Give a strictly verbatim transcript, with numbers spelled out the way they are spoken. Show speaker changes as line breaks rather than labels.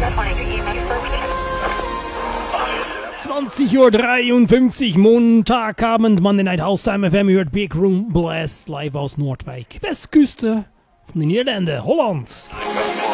zwanzig Uhr dreiundfünfzig, Montagabend, Monday Night House-Time F M, hört Big Room Blast live aus Noordwijk, Westküste von den Niederlanden, Holland.